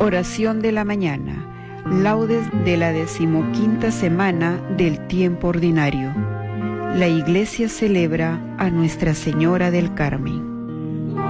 Oración de la mañana. Laudes de la 15ª semana del tiempo ordinario. La Iglesia celebra a Nuestra Señora del Carmen.